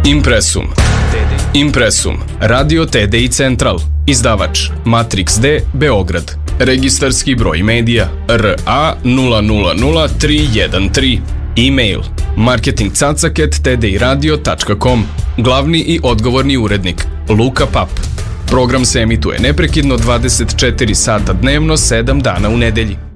Impresum. Impresum. Radio TDI Central. Izdavač Matrix D, Beograd. Registarski broj medija RA 000313. E-mail marketingcacak@tdiradio.com. Glavni i odgovorni urednik Luka Pap. Program se emituje neprekidno 24 sata dnevno, 7 dana u nedelji.